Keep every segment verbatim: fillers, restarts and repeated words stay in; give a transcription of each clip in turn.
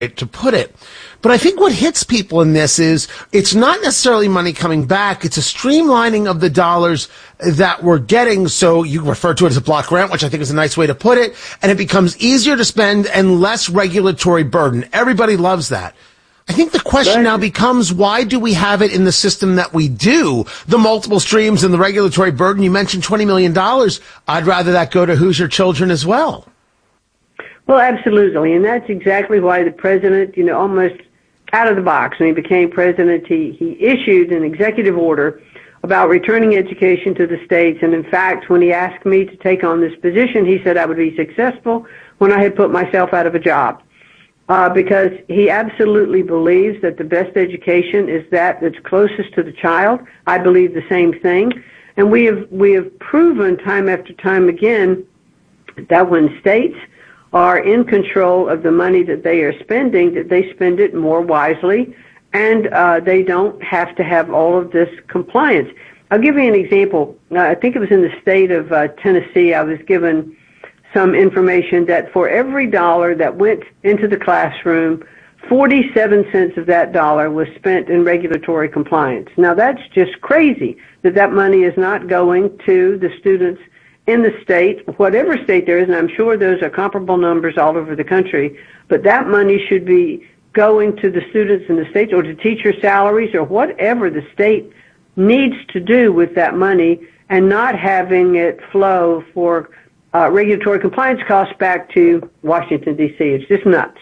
to put it. But I think what hits people in this is it's not necessarily money coming back. It's a streamlining of the dollars that we're getting. So you refer to it as a block grant, which I think is a nice way to put it. And it becomes easier to spend and less regulatory burden. Everybody loves that. I think the question now becomes, why do we have it in the system that we do? The multiple streams and the regulatory burden. You mentioned twenty million dollars. I'd rather that go to Hoosier children as well. Well, absolutely. And that's exactly why the president, you know, almost out of the box, when he became president, he, he issued an executive order about returning education to the states. And in fact, when he asked me to take on this position, he said I would be successful when I had put myself out of a job. Uh, because he absolutely believes that the best education is that that's closest to the child. I believe the same thing. And we have, we have proven time after time again that when states are in control of the money that they are spending, that they spend it more wisely, and uh, they don't have to have all of this compliance. I'll give you an example. Uh, I think it was in the state of uh, Tennessee. I was given some information that for every dollar that went into the classroom, forty-seven cents of that dollar was spent in regulatory compliance. Now, that's just crazy that that money is not going to the students in the state, whatever state there is, and I'm sure those are comparable numbers all over the country, but that money should be going to the students in the states or to teacher salaries or whatever the state needs to do with that money, and not having it flow for uh, regulatory compliance costs back to Washington, D C. It's just nuts.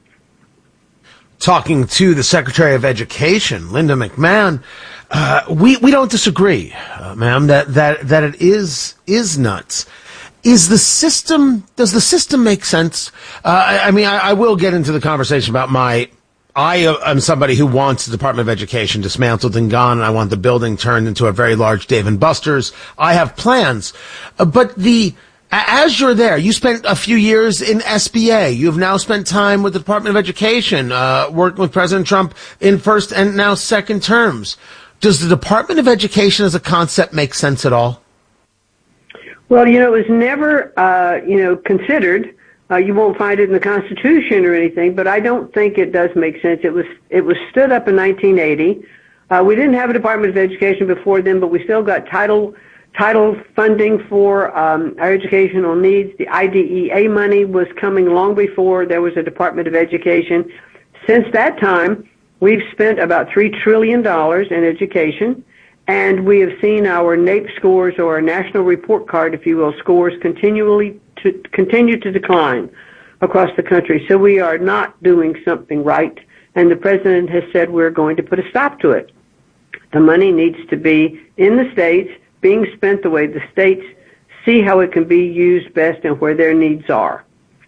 Talking to the Secretary of Education, Linda McMahon, uh, we, we don't disagree, uh, ma'am, that, that, that it is, is nuts. Is the system, does the system make sense? Uh, I, I mean, I, I will get into the conversation about my, I am somebody who wants the Department of Education dismantled and gone, and I want the building turned into a very large Dave and Buster's. I have plans. Uh, but the, as you're there, you spent a few years in S B A. You've now spent time with the Department of Education, uh, working with President Trump in first and now second terms. Does the Department of Education as a concept make sense at all? Well, you know, it was never, uh, you know, considered. Uh, you won't find it in the Constitution or anything, but I don't think it does make sense. It was, it was stood up in nineteen eighty. Uh, we didn't have a Department of Education before then, but we still got title Title funding for um, our educational needs. The I D E A money was coming long before there was a Department of Education. Since that time, we've spent about three trillion dollars in education, and we have seen our NAEP scores, or our National Report Card, if you will, scores continually to continue to decline across the country. So we are not doing something right, and the President has said we're going to put a stop to it. The money needs to be in the states, being spent the way the states see how it can be used best and where their needs are.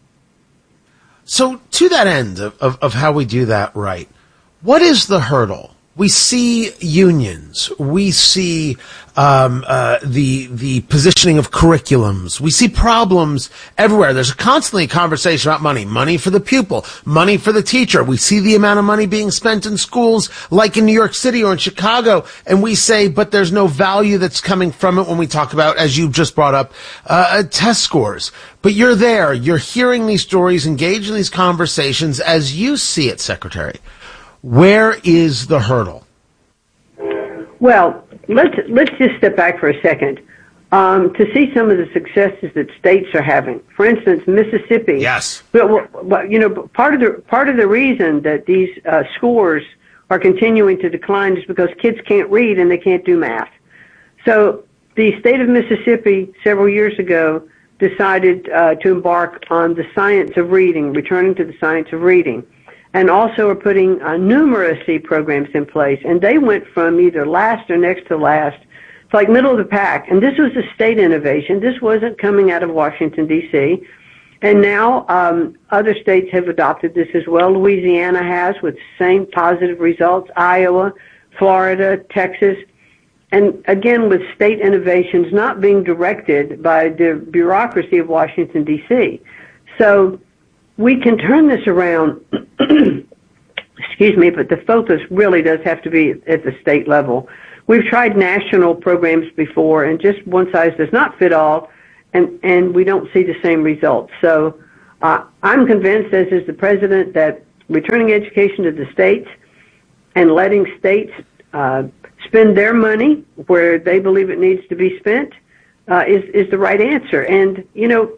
So to that end of, of, of how we do that right, what is the hurdle? We see unions. We see um, uh, the the positioning of curriculums. We see problems everywhere. There's constantly a conversation about money, money for the pupil, money for the teacher. We see the amount of money being spent in schools like in New York City or in Chicago, and we say, but there's no value that's coming from it when we talk about, as you just brought up, uh, test scores. But you're there. You're hearing these stories, engaged in these conversations as you see it, Secretary. Where is the hurdle? Well, let's let's just step back for a second um, to see some of the successes that states are having. For instance, Mississippi. Yes. Well, well you know, part of the part of the reason that these uh, scores are continuing to decline is because kids can't read and they can't do math. So the state of Mississippi several years ago decided uh, to embark on the science of reading, returning to the science of reading, and also are putting uh, numeracy programs in place. And they went from either last or next to last to like middle of the pack. And this was a state innovation. This wasn't coming out of Washington, D C. And now um, other states have adopted this as well. Louisiana has, with the same positive results. Iowa, Florida, Texas. And again, with state innovations not being directed by the bureaucracy of Washington, D C. So we can turn this around, excuse me, but the focus really does have to be at the state level. We've tried national programs before, and just one size does not fit all, and, and we don't see the same results. So uh, I'm convinced, as is the President, that returning education to the states and letting states uh, spend their money where they believe it needs to be spent uh, is, is the right answer. And, you know,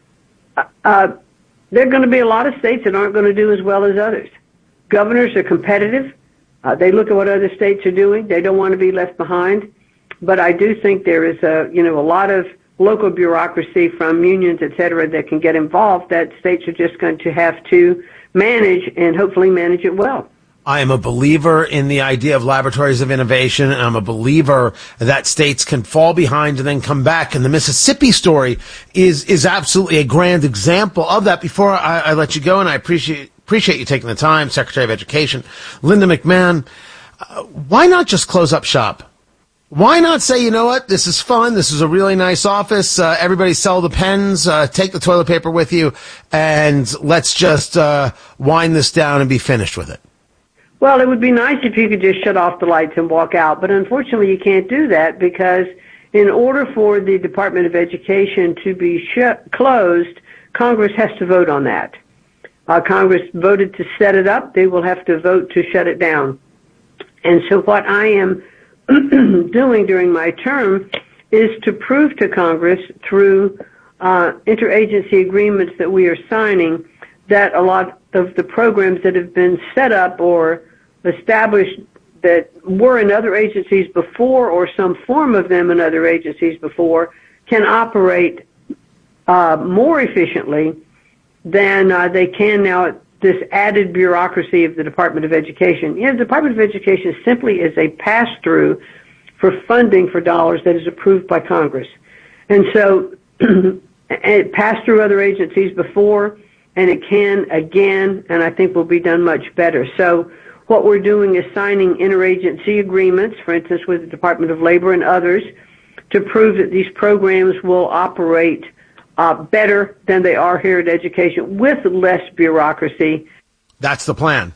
uh, there are going to be a lot of states that aren't going to do as well as others. Governors are competitive. Uh, they look at what other states are doing. They don't want to be left behind. But I do think there is a, you know, a lot of local bureaucracy from unions, et cetera, that can get involved that states are just going to have to manage and hopefully manage it well. I am a believer in the idea of laboratories of innovation, and I'm a believer that states can fall behind and then come back. And the Mississippi story is is absolutely a grand example of that. Before I, I let you go, and I appreciate appreciate you taking the time, Secretary of Education Linda McMahon, uh, why not just close up shop? Why not say, you know what, this is fun, this is a really nice office, uh, everybody sell the pens, uh, take the toilet paper with you, and let's just uh, wind this down and be finished with it? Well, it would be nice if you could just shut off the lights and walk out, but unfortunately you can't do that because in order for the Department of Education to be shut, closed, Congress has to vote on that. Uh, Congress voted to set it up. They will have to vote to shut it down. And so what I am doing during my term is to prove to Congress through uh, interagency agreements that we are signing that a lot of the programs that have been set up or established that were in other agencies before or some form of them in other agencies before can operate uh, more efficiently than uh, they can now. This added bureaucracy of the Department of Education. You know, the Department of Education simply is a pass-through for funding for dollars that is approved by Congress. And so it passed through other agencies before, and it can again, and I think will be done much better. So what we're doing is signing interagency agreements, for instance, with the Department of Labor and others, to prove that these programs will operate Uh, better than they are here at education with less bureaucracy. That's the plan.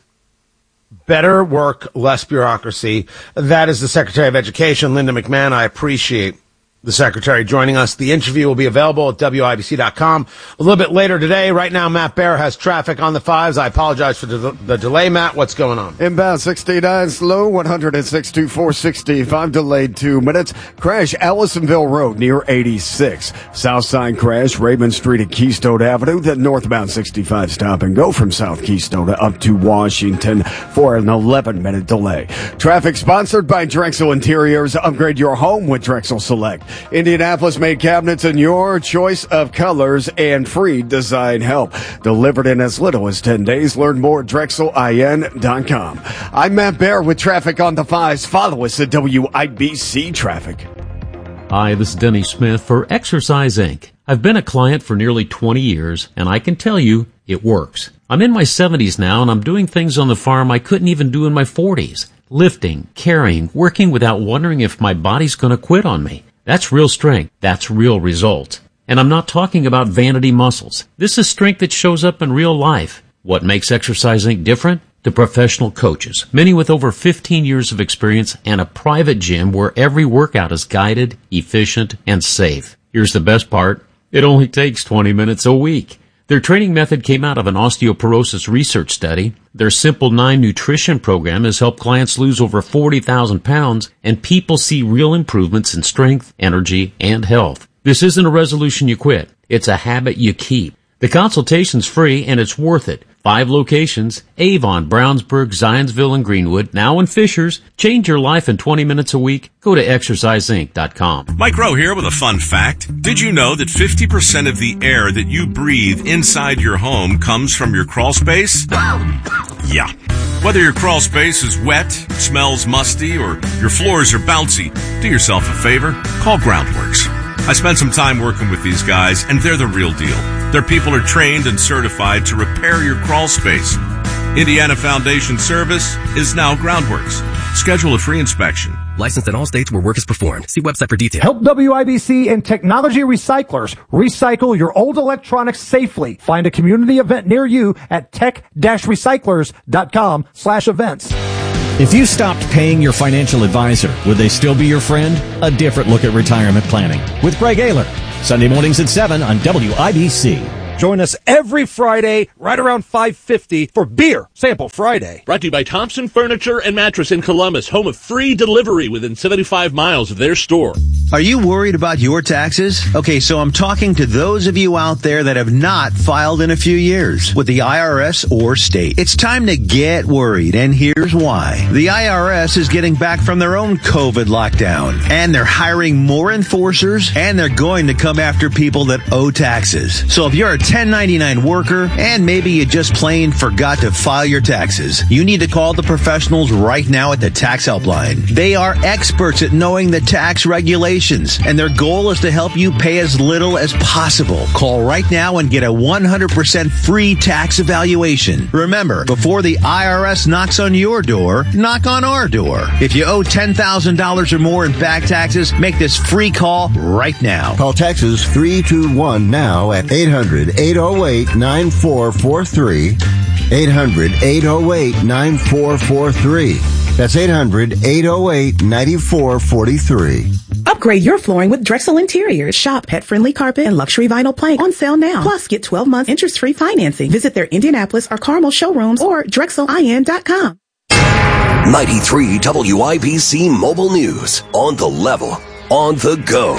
Better work, less bureaucracy. That is the Secretary of Education, Linda McMahon. I appreciate the Secretary joining us. The interview will be available at W I B C dot com a little bit later today. Right now, Matt Bear has traffic on the fives. I apologize for the, the delay. Matt, what's going on? Inbound sixty-nine, slow, one hundred six two four sixty-five, delayed two minutes. Crash, Allisonville Road near eighty-six. Southside crash, Raymond Street at Keystone Avenue. Then northbound sixty-five stop and go from South Keystone up to Washington for an eleven minute delay. Traffic sponsored by Drexel Interiors. Upgrade your home with Drexel Select. Indianapolis made cabinets in your choice of colors and free design help. Delivered in as little as ten days. Learn more at Drexel I N dot com. I'm Matt Bear with traffic on the fives. Follow us at W I B C Traffic. Hi, this is Denny Smith for Exercise Incorporated. I've been a client for nearly twenty years, and I can tell you it works. I'm in my seventies now, and I'm doing things on the farm I couldn't even do in my forties. Lifting, carrying, working without wondering if my body's going to quit on me. That's real strength. That's real results. And I'm not talking about vanity muscles. This is strength that shows up in real life. What makes Exercise Incorporated different? The professional coaches, many with over fifteen years of experience and a private gym where every workout is guided, efficient, and safe. Here's the best part. It only takes twenty minutes a week. Their training method came out of an osteoporosis research study. Their Simple nine nutrition program has helped clients lose over forty thousand pounds, and people see real improvements in strength, energy, and health. This isn't a resolution you quit. It's a habit you keep. The consultation's free, and it's worth it. Five locations: Avon, Brownsburg, Zionsville, and Greenwood. Now in Fishers. Change your life in twenty minutes a week. Go to exercise inc dot com. Mike Rowe here with a fun fact. Did you know that fifty percent of the air that you breathe inside your home comes from your crawl space? Yeah. Whether your crawl space is wet, smells musty, or your floors are bouncy, do yourself a favor. Call Groundworks. I spent some time working with these guys, and they're the real deal. Their people are trained and certified to repair your crawl space. Indiana Foundation Service is now Groundworks. Schedule a free inspection. Licensed in all states where work is performed. See website for details. Help W I B C and Technology Recyclers recycle your old electronics safely. Find a community event near you at tech dash recyclers dot com slash events. If you stopped paying your financial advisor, would they still be your friend? A different look at retirement planning with Greg Ayler. Sunday mornings at seven on W I B C. Join us every Friday right around five fifty for Beer Sample Friday. Brought to you by Thompson Furniture and Mattress in Columbus, home of free delivery within seventy-five miles of their store. Are you worried about your taxes? Okay, so I'm talking to those of you out there that have not filed in a few years with the I R S or state. It's time to get worried, and here's why. The I R S is getting back from their own COVID lockdown, and they're hiring more enforcers, and they're going to come after people that owe taxes. So if you're a ten ninety-nine worker, and maybe you just plain forgot to file your taxes, you need to call the professionals right now at the Tax Helpline. They are experts at knowing the tax regulations, and their goal is to help you pay as little as possible. Call right now and get a one hundred percent free tax evaluation. Remember, before the I R S knocks on your door, knock on our door. If you owe ten thousand dollars or more in back taxes, make this free call right now. Call Texas three two one now at eight hundred, eight oh eight, nine four four three. eight hundred, eight oh eight, nine four four three. That's eight hundred, eight oh eight, nine four four three. Upgrade your flooring with Drexel Interiors. Shop pet-friendly carpet and luxury vinyl plank on sale now. Plus, get twelve months interest-free financing. Visit their Indianapolis or Carmel showrooms or drexel I N dot com. ninety-three W I B C Mobile News. On the level. On the go.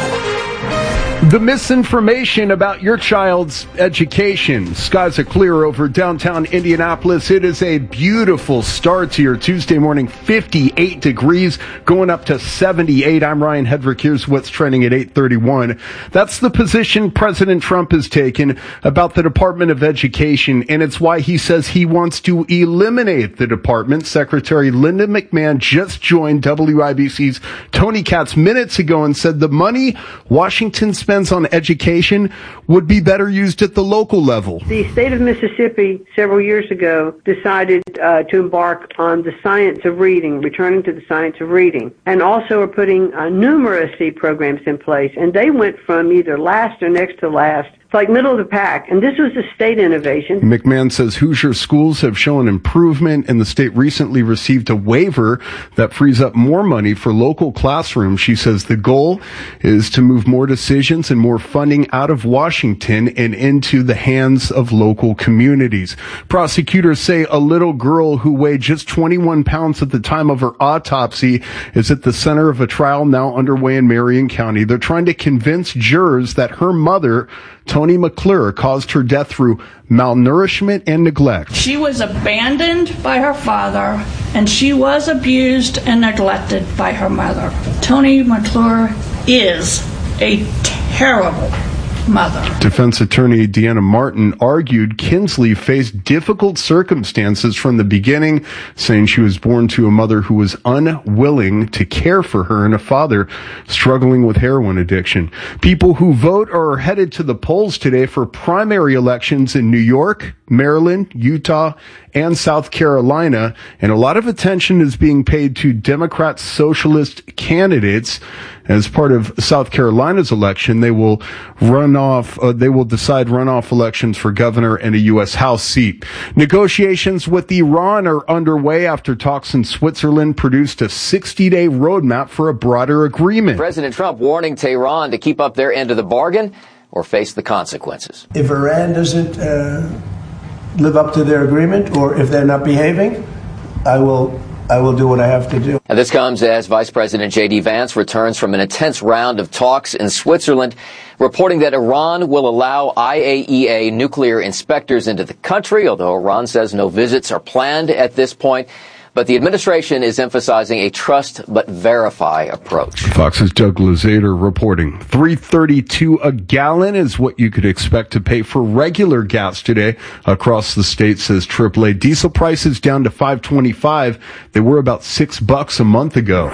The misinformation about your child's education. Skies are clear over downtown Indianapolis. It is a beautiful start to your Tuesday morning. fifty-eight degrees, going up to seventy-eight. I'm Ryan Hedrick. Here's what's trending at eight thirty-one. That's the position President Trump has taken about the Department of Education, and it's why he says he wants to eliminate the department. Secretary Linda McMahon just joined W I B C's Tony Katz minutes ago and said the money Washington spends on education would be better used at the local level. The state of Mississippi several years ago decided uh, to embark on the science of reading, returning to the science of reading, and also are putting uh, numeracy programs in place. And they went from either last or next to last, it's like middle of the pack. And this was a state innovation. McMahon says Hoosier schools have shown improvement, and the state recently received a waiver that frees up more money for local classrooms. She says the goal is to move more decisions and more funding out of Washington and into the hands of local communities. Prosecutors say a little girl who weighed just twenty-one pounds at the time of her autopsy is at the center of a trial now underway in Marion County. They're trying to convince jurors that her mother, Tony McClure, caused her death through malnourishment and neglect. She was abandoned by her father, and she was abused and neglected by her mother. Tony McClure is a terrible mother. Defense attorney Deanna Martin argued Kinsley faced difficult circumstances from the beginning, saying she was born to a mother who was unwilling to care for her and a father struggling with heroin addiction. People who vote are headed to the polls today for primary elections in New York, Maryland, Utah, and South Carolina, and a lot of attention is being paid to Democrat socialist candidates. As part of South Carolina's election, they will run off, uh, they will decide runoff elections for governor and a U S House seat. Negotiations with Iran are underway after talks in Switzerland produced a sixty-day roadmap for a broader agreement. President Trump warning Tehran to keep up their end of the bargain or face the consequences. If Iran doesn't uh, live up to their agreement, or if they're not behaving, I will I will do what I have to do. Now, this comes as Vice President J D Vance returns from an intense round of talks in Switzerland, reporting that Iran will allow I A E A nuclear inspectors into the country, although Iran says no visits are planned at this point. But the administration is emphasizing a trust but verify approach. Fox's Doug Luzader reporting. three thirty-two a gallon is what you could expect to pay for regular gas today across the state, says triple A. Diesel prices down to five twenty-five. They were about six bucks a month ago.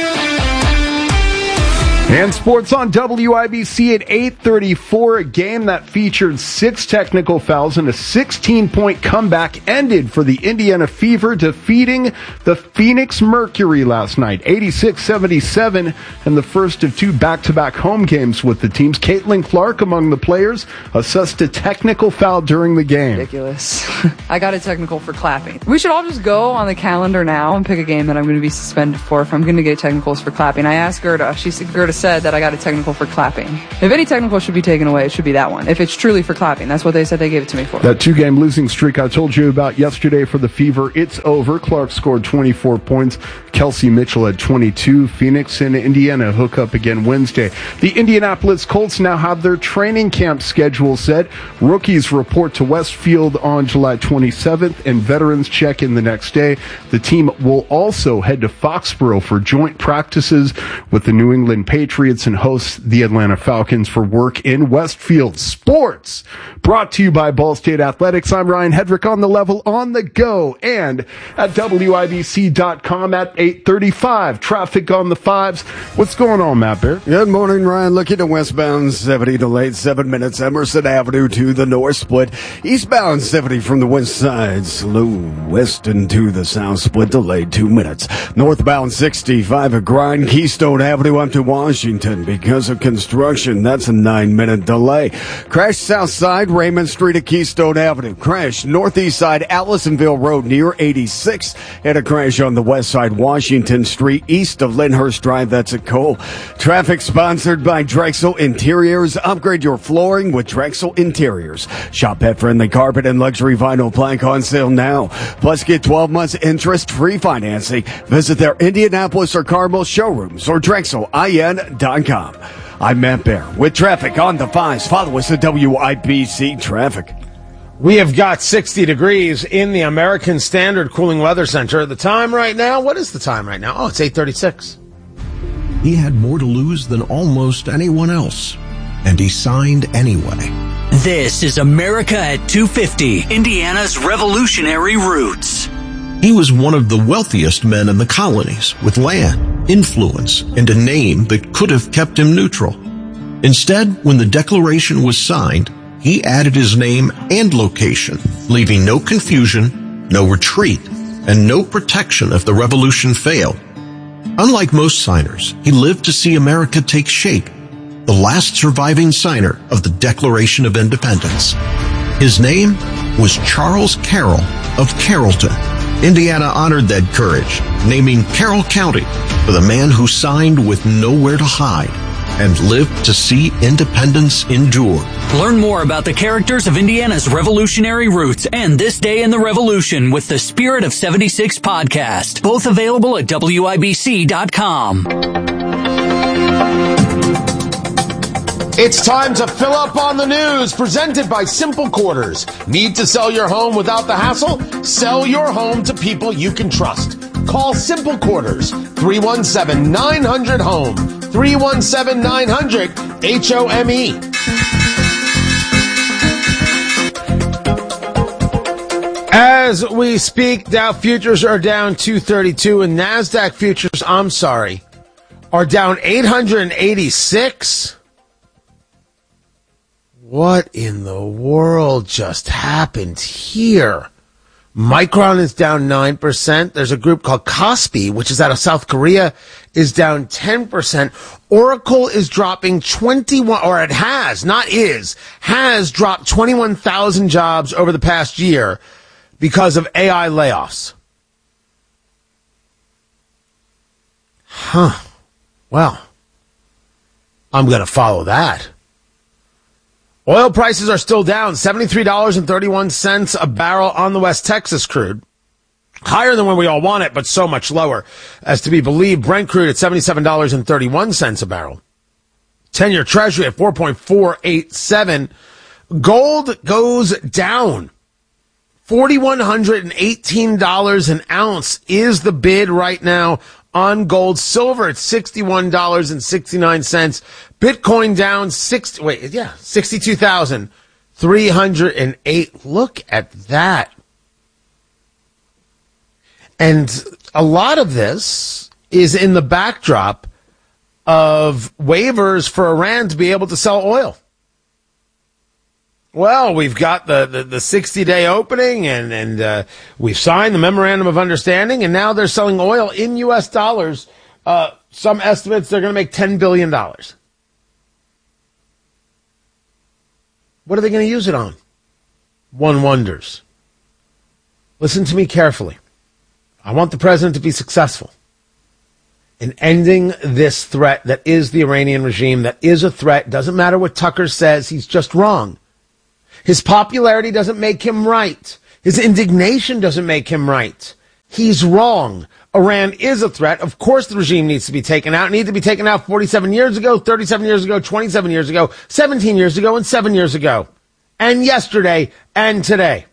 And sports on W I B C at eight thirty-four, a game that featured six technical fouls and a sixteen-point comeback ended for the Indiana Fever, defeating the Phoenix Mercury last night, eighty-six seventy-seven, and the first of two back-to-back home games with the teams. Caitlin Clark, among the players, assessed a technical foul during the game. Ridiculous. I got a technical for clapping. We should all just go on the calendar now and pick a game that I'm going to be suspended for if I'm going to get technicals for clapping. I asked Gerda. She said, Gerda, said that I got a technical for clapping. If any technical should be taken away, it should be that one. If it's truly for clapping, that's what they said they gave it to me for. That two-game losing streak I told you about yesterday for the Fever, it's over. Clark scored twenty-four points. Kelsey Mitchell had twenty-two. Phoenix and Indiana hook up again Wednesday. The Indianapolis Colts now have their training camp schedule set. Rookies report to Westfield on July twenty-seventh, and veterans check in the next day. The team will also head to Foxborough for joint practices with the New England Patriots and hosts the Atlanta Falcons for work in Westfield. Sports brought to you by Ball State Athletics. I'm Ryan Hedrick on the level, on the go, and at W I B C dot com at eight thirty-five. Traffic on the fives. What's going on, Matt Bear? Good morning, Ryan. Looking at westbound seventy delayed seven minutes. Emerson Avenue to the north split. Eastbound seventy from the west side. Slow west and to the south split delayed two minutes. Northbound sixty-five at Grind. Keystone Avenue up to Washington because of construction. That's a nine minute delay. Crash south side Raymond Street at Keystone Avenue. Crash northeast side Allisonville Road near eighty-six. And a crash on the west side Washington Street east of Lyndhurst Drive. That's at Cole. Traffic sponsored by Drexel Interiors. Upgrade your flooring with Drexel Interiors. Shop pet friendly carpet and luxury vinyl plank on sale now. Plus get twelve months interest free financing. Visit their Indianapolis or Carmel showrooms or Drexel I N dot com. I'm Matt Bear with traffic on the fives. Follow us at W I B C Traffic. We have got sixty degrees in the American Standard Cooling Weather Center. The time right now, what is the time right now? Oh, it's eight thirty-six. He had more to lose than almost anyone else, and he signed anyway. This is America at two fifty, Indiana's revolutionary roots. He was one of the wealthiest men in the colonies, with land, influence, and a name that could have kept him neutral. Instead, when the Declaration was signed, he added his name and location, leaving no confusion, no retreat, and no protection if the revolution failed. Unlike most signers, he lived to see America take shape, the last surviving signer of the Declaration of Independence. His name was Charles Carroll of Carrollton. Indiana honored that courage, naming Carroll County for the man who signed with nowhere to hide and lived to see independence endure. Learn more about the characters of Indiana's revolutionary roots and This Day in the Revolution with the Spirit of seventy-six podcast. Both available at W I B C dot com. It's time to fill up on the news, presented by Simple Quarters. Need to sell your home without the hassle? Sell your home to people you can trust. Call Simple Quarters, three one seven, nine hundred, home, three one seven, nine hundred, H O M E. As we speak, Dow futures are down two thirty-two, and NASDAQ futures, I'm sorry, are down eight hundred eighty-six. What in the world just happened here? Micron is down nine percent. There's a group called Kospi, which is out of South Korea, is down ten percent. Oracle is dropping twenty-one, or it has, not is, has dropped twenty-one thousand jobs over the past year because of A I layoffs. Huh. Well, I'm going to follow that. Oil prices are still down, seventy-three dollars and thirty-one cents a barrel on the West Texas crude. Higher than where we all want it, but so much lower. As to be believed, Brent crude at seventy-seven dollars and thirty-one cents a barrel. ten-year Treasury at four point four eight seven. Gold goes down. four thousand one hundred eighteen dollars an ounce is the bid right now on gold. Silver at sixty-one dollars and sixty-nine cents. Bitcoin down six, wait, yeah, sixty-two thousand three hundred eight. Look at that. And a lot of this is in the backdrop of waivers for Iran to be able to sell oil. Well, we've got the, the, the sixty-day opening, and, and uh, we've signed the Memorandum of Understanding, and now they're selling oil in U S dollars. Uh, some estimates they're going to make ten billion dollars. What are they going to use it on? One wonders. Listen to me carefully. I want the president to be successful. in ending this threat that is the Iranian regime, that is a threat. Doesn't matter what Tucker says, he's just wrong. His popularity doesn't make him right. His indignation doesn't make him right. He's wrong. Iran is a threat. Of course the regime needs to be taken out. It needed to be taken out forty-seven years ago, thirty-seven years ago, twenty-seven years ago, seventeen years ago, and seven years ago. And yesterday and today.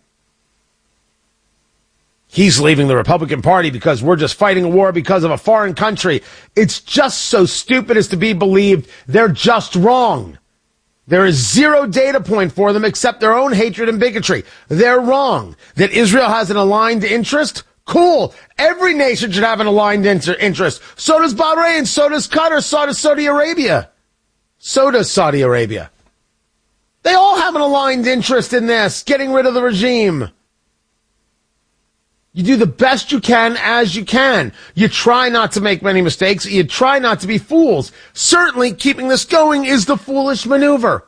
He's leaving the Republican Party because we're just fighting a war because of a foreign country. It's just so stupid as to be believed. They're just wrong. There is zero data point for them except their own hatred and bigotry. They're wrong. That Israel has an aligned interest? Cool. Every nation should have an aligned inter- interest. So does Bahrain. So does Qatar. So does Saudi Arabia. So does Saudi Arabia. They all have an aligned interest in this, getting rid of the regime. You do the best you can as you can. You try not to make many mistakes. You try not to be fools. Certainly, keeping this going is the foolish maneuver.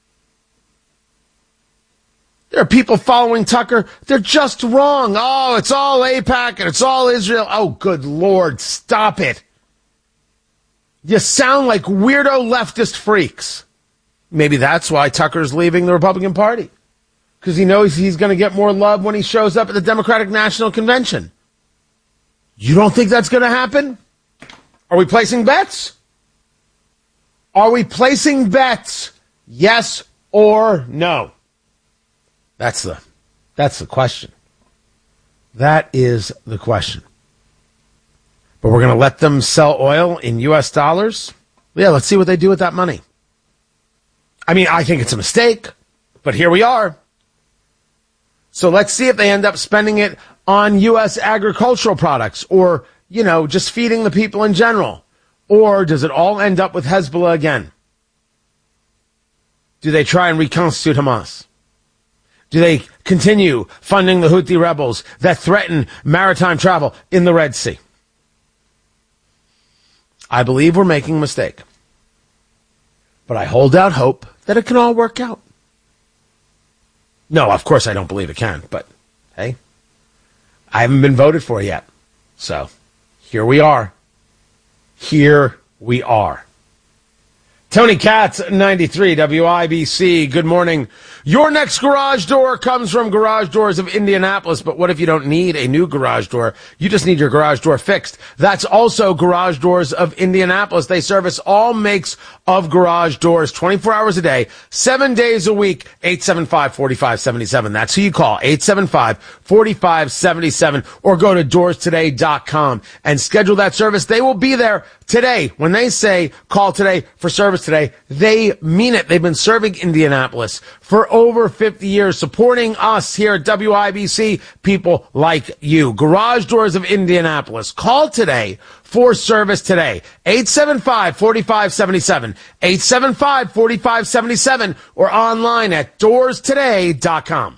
There are people following Tucker. They're just wrong. Oh, it's all AIPAC and it's all Israel. Oh, good Lord, stop it. You sound like weirdo leftist freaks. Maybe that's why Tucker's leaving the Republican Party. Because he knows he's going to get more love when he shows up at the Democratic National Convention. You don't think that's going to happen? Are we placing bets? Are we placing bets? Yes or no? That's the, that's the question. That is the question. But we're going to let them sell oil in U S dollars? Yeah, let's see what they do with that money. I mean, I think it's a mistake, but here we are. So let's see if they end up spending it on U S agricultural products or, you know, just feeding the people in general. Or does it all end up with Hezbollah again? Do they try and reconstitute Hamas? Do they continue funding the Houthi rebels that threaten maritime travel in the Red Sea? I believe we're making a mistake. But I hold out hope that it can all work out. No, of course I don't believe it can, but hey, I haven't been voted for yet. So here we are. Here we are. Tony Katz, ninety-three W I B C. Good morning. Your next garage door comes from Garage Doors of Indianapolis, but what if you don't need a new garage door? You just need your garage door fixed. That's also Garage Doors of Indianapolis. They service all makes of garage doors twenty-four hours a day, seven days a week, eight seven five, four five seven seven. That's who you call, eight seven five, four five seven seven, or go to doors today dot com and schedule that service. They will be there today. When they say call today for service today, they mean it. They've been serving Indianapolis for over fifty years, supporting us here at W I B C, people like you. Garage Doors of Indianapolis. Call today for service today. eight seven five, four five seven seven. eight seven five, four five seven seven or online at doors today dot com.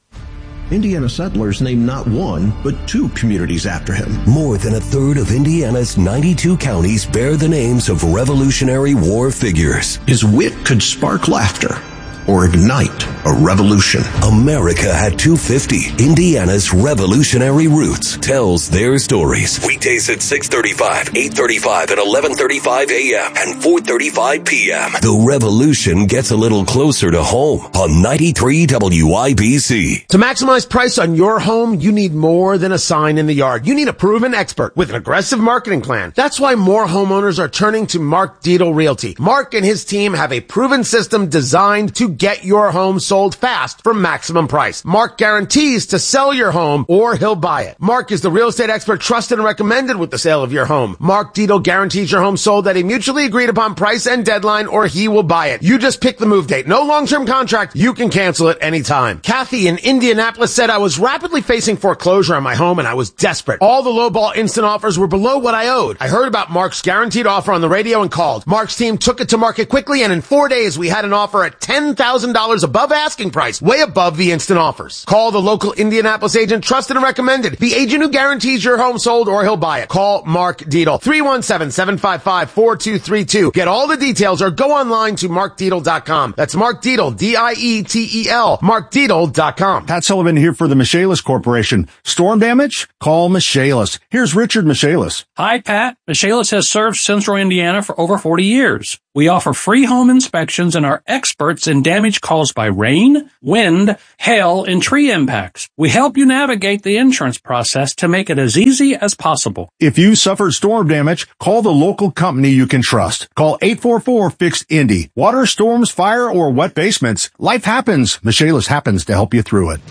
Indiana settlers named not one, but two communities after him. More than a third of Indiana's ninety-two counties bear the names of Revolutionary War figures. His wit could spark laughter or ignite a revolution. America at two fifty, Indiana's Revolutionary Roots, tells their stories. Weekdays at six thirty-five, eight thirty-five, and eleven thirty-five a.m. and four thirty-five p.m. The revolution gets a little closer to home on ninety-three W I B C. To maximize price on your home, you need more than a sign in the yard. You need a proven expert with an aggressive marketing plan. That's why more homeowners are turning to Mark Dietel Realty. Mark and his team have a proven system designed to get your home sold fast for maximum price. Mark guarantees to sell your home or he'll buy it. Mark is the real estate expert trusted and recommended with the sale of your home. Mark Dietel guarantees your home sold at a mutually agreed upon price and deadline or he will buy it. You just pick the move date. No long-term contract. You can cancel it anytime. Kathy in Indianapolis said, I was rapidly facing foreclosure on my home and I was desperate. All the lowball instant offers were below what I owed. I heard about Mark's guaranteed offer on the radio and called. Mark's team took it to market quickly and in four days we had an offer at ten thousand thousand dollars above asking price, way above the instant offers. Call the local Indianapolis agent, trusted and recommended. The agent who guarantees your home sold or he'll buy it. Call Mark Dietel, three one seven, seven five five, four two three two. Get all the details or go online to mark dietel dot com. That's Mark Dietel, D I E T E L, mark dietel dot com. Pat Sullivan here for the Michaelis Corporation. Storm damage? Call Michaelis. Here's Richard Michaelis. Hi, Pat. Michaelis has served Central Indiana for over forty years. We offer free home inspections and are experts in damage caused by rain, wind, hail, and tree impacts. We help you navigate the insurance process to make it as easy as possible. If you suffered storm damage, call the local company you can trust. Call eight four four, fix Indy. Water, storms, fire, or wet basements. Life happens. Michaelis happens to help you through it.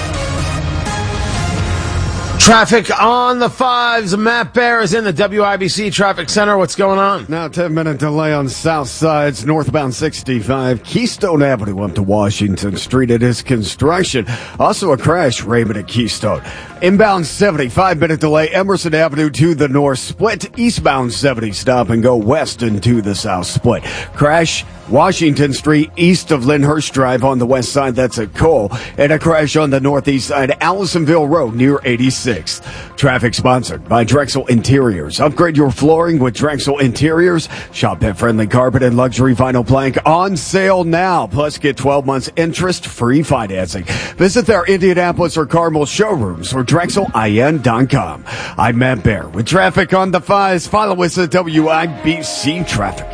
Traffic on the fives. Matt Bear is in the W I B C Traffic Center. What's going on? Now, ten minute delay on South Sides, northbound sixty-five, Keystone Avenue up to Washington Street. It is construction. Also a crash, Raymond at Keystone. Inbound seventy, five minute delay, Emerson Avenue to the north split. Eastbound seventy, stop and go west into the south split. Crash, Washington Street, east of Lyndhurst Drive on the west side. That's at Cole. And a crash on the northeast side, Allisonville Road near eighty-sixth. Traffic sponsored by Drexel Interiors. Upgrade your flooring with Drexel Interiors. Shop pet-friendly carpet and luxury vinyl plank on sale now. Plus, get twelve months interest-free financing. Visit their Indianapolis or Carmel showrooms or drexel I N dot com. I'm Matt Bear with traffic on the fives. Follow us at W I B C Traffic.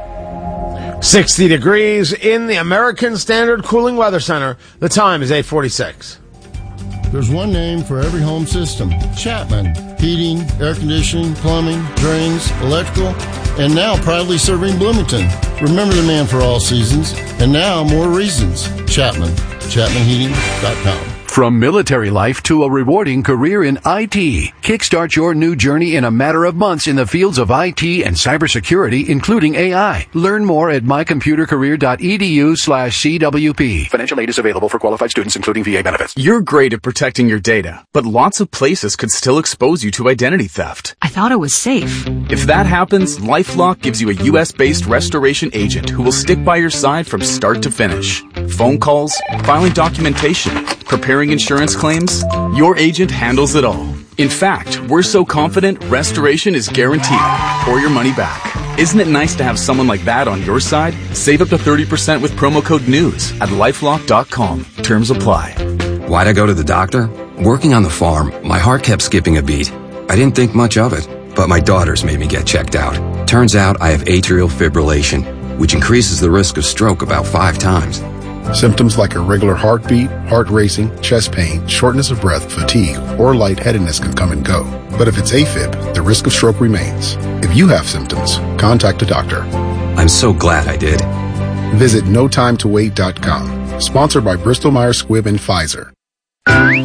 sixty degrees in the American Standard Cooling Weather Center. The time is eight forty-six. There's one name for every home system. Chapman. Heating, air conditioning, plumbing, drains, electrical, and now proudly serving Bloomington. Remember the man for all seasons, and now more reasons. Chapman. Chapman Heating dot com. From military life to a rewarding career in I T, kickstart your new journey in a matter of months in the fields of I T and cybersecurity, including A I. Learn more at my computer career dot e d u slash C W P. Financial aid is available for qualified students, including V A benefits. You're great at protecting your data, but lots of places could still expose you to identity theft. I thought it was safe. If that happens, LifeLock gives you a U S-based restoration agent who will stick by your side from start to finish. Phone calls, filing documentation, preparing insurance claims, your agent handles it all. In fact, we're so confident restoration is guaranteed or your money back. Isn't it nice to have someone like that on your side? Save up to thirty percent with promo code NEWS at lifelock dot com. Terms apply. Why'd I go to the doctor? Working on the farm, my heart kept skipping a beat. I didn't think much of it, but my daughters made me get checked out. Turns out I have atrial fibrillation, which increases the risk of stroke about five times. Symptoms like irregular heartbeat, heart racing, chest pain, shortness of breath, fatigue, or lightheadedness can come and go. But if it's AFib, the risk of stroke remains. If you have symptoms, contact a doctor. I'm so glad I did. Visit no time to wait dot com. Sponsored by Bristol Myers Squibb and Pfizer.